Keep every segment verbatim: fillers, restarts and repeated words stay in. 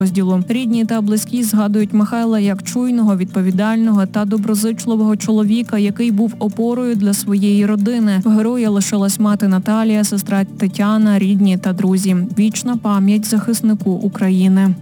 розділу. Рідні та близькі згадують Михайла як чуйного, відповідального та доброзичливого чоловіка, який був опорою для своєї родини. В героя лишилась мати Наталія, сестра Тетяна, рідні та друзі. Вічна пам'ять захиснику України.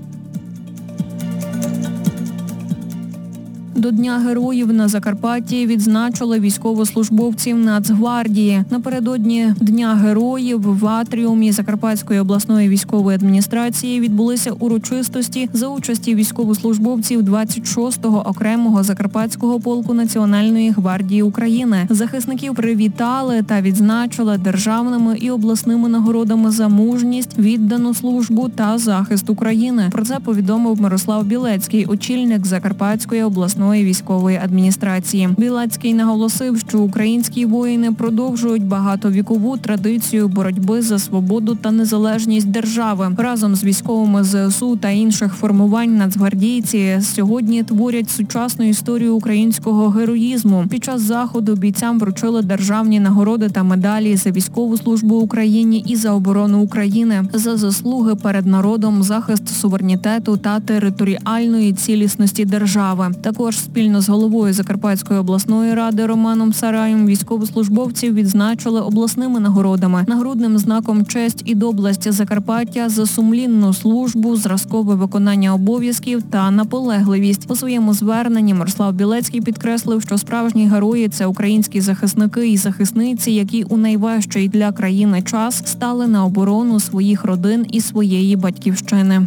До Дня героїв на Закарпатті відзначили військовослужбовців Нацгвардії. Напередодні Дня героїв в атріумі Закарпатської обласної військової адміністрації відбулися урочистості за участі військовослужбовців двадцять шостого окремого Закарпатського полку Національної гвардії України. Захисників привітали та відзначили державними і обласними нагородами за мужність, віддану службу та захист України. Про це повідомив Мирослав Білецький, очільник Закарпатської обласної військової адміністрації. Білецький наголосив, що українські воїни продовжують багатовікову традицію боротьби за свободу та незалежність держави. Разом з військовими ЗСУ та інших формувань нацгвардійці сьогодні творять сучасну історію українського героїзму. Під час заходу бійцям вручили державні нагороди та медалі за військову службу Україні і за оборону України, за заслуги перед народом, захист суверенітету та територіальної цілісності держави. Також спільно з головою Закарпатської обласної ради Романом Сараєм військовослужбовців відзначили обласними нагородами, нагрудним знаком «Честь і доблесть Закарпаття» за сумлінну службу, зразкове виконання обов'язків та наполегливість. У своєму зверненні Мирослав Білецький підкреслив, що справжні герої – це українські захисники і захисниці, які у найважчий для країни час стали на оборону своїх родин і своєї батьківщини.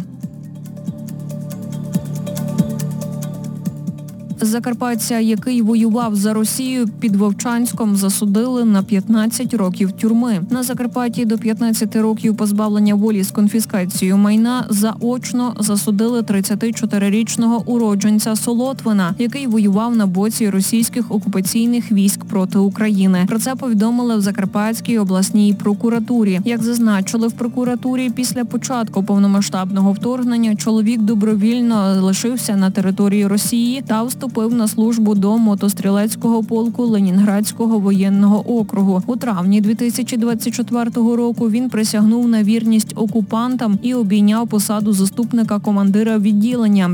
Закарпатця, який воював за Росію, під Вовчанськом засудили на п'ятнадцять років тюрми. На Закарпатті до п'ятнадцяти років позбавлення волі з конфіскацією майна заочно засудили тридцятичотирирічного уродженця Солотвина, який воював на боці російських окупаційних військ проти України. Про це повідомили в Закарпатській обласній прокуратурі. Як зазначили в прокуратурі, після початку повномасштабного вторгнення чоловік добровільно лишився на території Росії та вступив на службу до мотострілецького полку Ленінградського воєнного округу. У травні дві тисячі двадцять четвертого року він присягнув на вірність окупантам і обійняв посаду заступника командира відділення.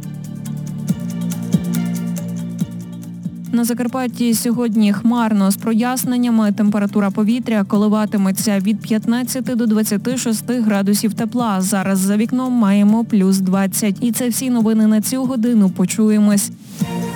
На Закарпатті сьогодні хмарно з проясненнями. Температура повітря коливатиметься від п'ятнадцяти до двадцяти шести градусів тепла. Зараз за вікном маємо плюс двадцять. І це всі новини на цю годину. Почуємось.